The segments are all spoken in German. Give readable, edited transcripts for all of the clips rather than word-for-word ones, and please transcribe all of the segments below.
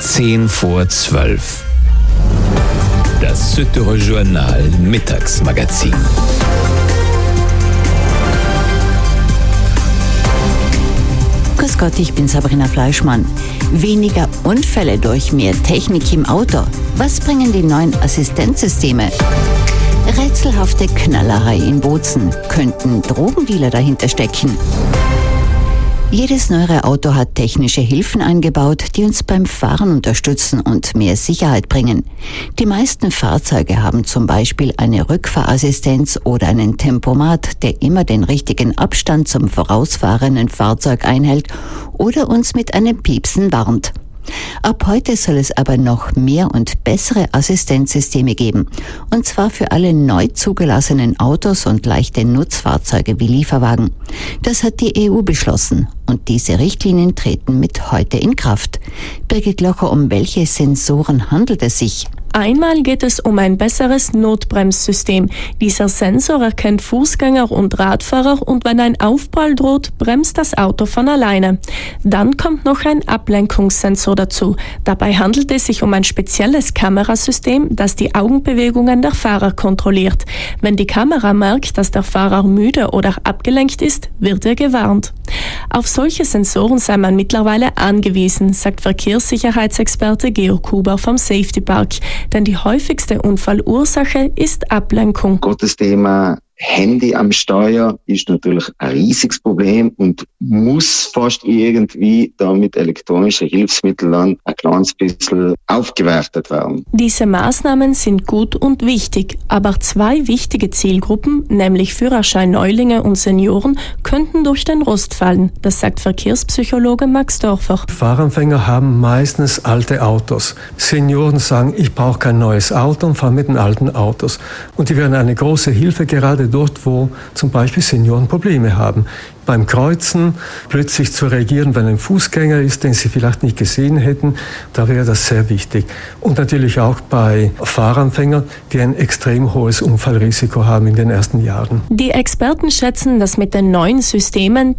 10:10. Das Süddeutsche Journal Mittagsmagazin. Grüß Gott, ich bin Sabrina Fleischmann. Weniger Unfälle durch mehr Technik im Auto. Was bringen die neuen Assistenzsysteme? Rätselhafte Knallerei in Bozen. Könnten Drogendealer dahinter stecken? Jedes neuere Auto hat technische Hilfen eingebaut, die uns beim Fahren unterstützen und mehr Sicherheit bringen. Die meisten Fahrzeuge haben zum Beispiel eine Rückfahrassistenz oder einen Tempomat, der immer den richtigen Abstand zum vorausfahrenden Fahrzeug einhält oder uns mit einem Piepsen warnt. Ab heute soll es aber noch mehr und bessere Assistenzsysteme geben. Und zwar für alle neu zugelassenen Autos und leichte Nutzfahrzeuge wie Lieferwagen. Das hat die EU beschlossen. Und diese Richtlinien treten mit heute in Kraft. Birgit Locher, um welche Sensoren handelt es sich? Einmal geht es um ein besseres Notbremssystem. Dieser Sensor erkennt Fußgänger und Radfahrer und wenn ein Aufprall droht, bremst das Auto von alleine. Dann kommt noch ein Ablenkungssensor dazu. Dabei handelt es sich um ein spezielles Kamerasystem, das die Augenbewegungen der Fahrer kontrolliert. Wenn die Kamera merkt, dass der Fahrer müde oder abgelenkt ist, wird er gewarnt. Auf solche Sensoren sei man mittlerweile angewiesen, sagt Verkehrssicherheitsexperte Georg Huber vom Safety Park. Denn die häufigste Unfallursache ist Ablenkung. Das Thema Handy am Steuer ist natürlich ein riesiges Problem und muss fast irgendwie da mit elektronischen Hilfsmitteln dann ein kleines bisschen aufgewertet werden. Diese Maßnahmen sind gut und wichtig, aber zwei wichtige Zielgruppen, nämlich Führerschein-Neulinge und Senioren, könnten durch den Rost fallen. Das sagt Verkehrspsychologe Max Dorfer. Fahranfänger haben meistens alte Autos. Senioren sagen, ich brauche kein neues Auto und fahren mit den alten Autos. Und die werden eine große Hilfe gerade dort, wo zum Beispiel Senioren Probleme haben. Beim Kreuzen plötzlich zu reagieren, wenn ein Fußgänger ist, den sie vielleicht nicht gesehen hätten, da wäre das sehr wichtig. Und natürlich auch bei Fahranfängern, die ein extrem hohes Unfallrisiko haben in den ersten Jahren. Die Experten schätzen, dass mit den neuen Systemen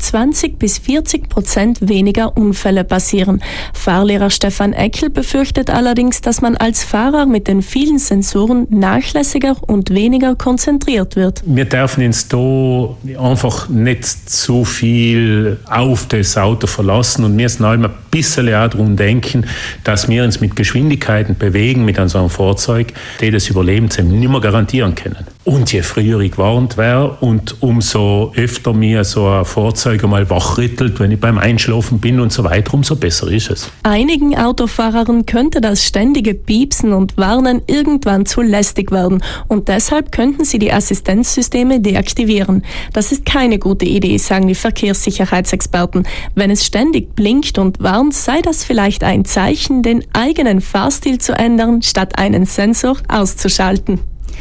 20-40% weniger Unfälle passieren. Fahrlehrer Stefan Eckel befürchtet allerdings, dass man als Fahrer mit den vielen Sensoren nachlässiger und weniger konzentriert wird. Wir dürfen uns da einfach nicht so viel auf das Auto verlassen und wir müssen halt ein bisschen auch darum denken, dass wir uns mit Geschwindigkeiten bewegen mit so einem Fahrzeug, die das Überleben nicht mehr garantieren können. Und je früher ich gewarnt wäre und umso öfter mir so ein Fahrzeug einmal wachrüttelt, wenn ich beim Einschlafen bin und so weiter, umso besser ist es. Einigen Autofahrern könnte das ständige Piepsen und Warnen irgendwann zu lästig werden und deshalb könnten sie die Assistenzsysteme deaktivieren. Das ist keine gute Idee, sagen die Verkehrssicherheitsexperten. Wenn es ständig blinkt und warnt, sei das vielleicht ein Zeichen, den eigenen Fahrstil zu ändern, statt einen Sensor auszuschalten.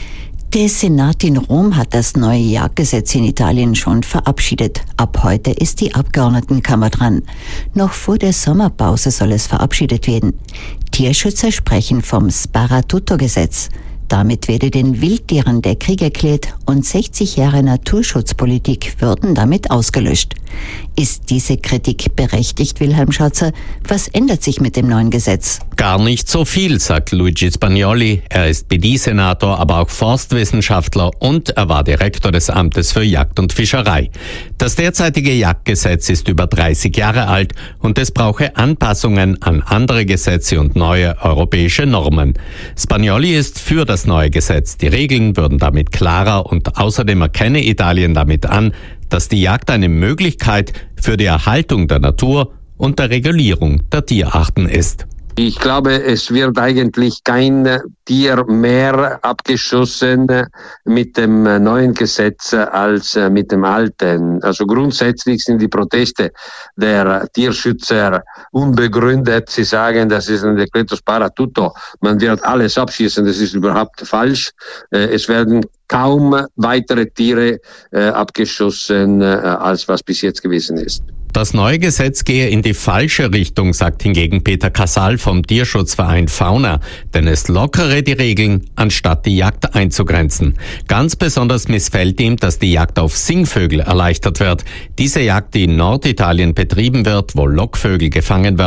Der Senat in Rom hat das neue Jagdgesetz in Italien schon verabschiedet. Ab heute ist die Abgeordnetenkammer dran. Noch vor der Sommerpause soll es verabschiedet werden. Tierschützer sprechen vom Sparatutto-Gesetz. Damit werde den Wildtieren der Krieg erklärt und 60 Jahre Naturschutzpolitik würden damit ausgelöscht. Ist diese Kritik berechtigt, Wilhelm Schatzer? Was ändert sich mit dem neuen Gesetz? Gar nicht so viel, sagt Luigi Spagnoli. Er ist BD-Senator, aber auch Forstwissenschaftler und er war Direktor des Amtes für Jagd und Fischerei. Das derzeitige Jagdgesetz ist über 30 Jahre alt und es brauche Anpassungen an andere Gesetze und neue europäische Normen. Spagnoli ist für das neue Gesetz. Die Regeln würden damit klarer und außerdem erkenne Italien damit an, dass die Jagd eine Möglichkeit für die Erhaltung der Natur und der Regulierung der Tierarten ist. Ich glaube, es wird eigentlich kein Tier mehr abgeschossen mit dem neuen Gesetz als mit dem alten. Also grundsätzlich sind die Proteste der Tierschützer unbegründet. Sie sagen, das ist ein Decreto Sparatutto. Man wird alles abschießen. Das ist überhaupt falsch. Es werden kaum weitere Tiere abgeschossen, als was bis jetzt gewesen ist. Das neue Gesetz gehe in die falsche Richtung, sagt hingegen Peter Casal vom Tierschutzverein Fauna, denn es lockere die Regeln, anstatt die Jagd einzugrenzen. Ganz besonders missfällt ihm, dass die Jagd auf Singvögel erleichtert wird. Diese Jagd, die in Norditalien betrieben wird, wo Lockvögel gefangen werden,